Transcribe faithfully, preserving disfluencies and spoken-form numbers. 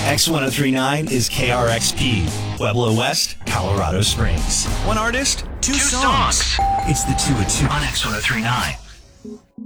X ten thirty-nine is K R X P, Pueblo West, Colorado Springs. One artist, two, Two songs. songs. It's the two of two On X ten thirty-nine.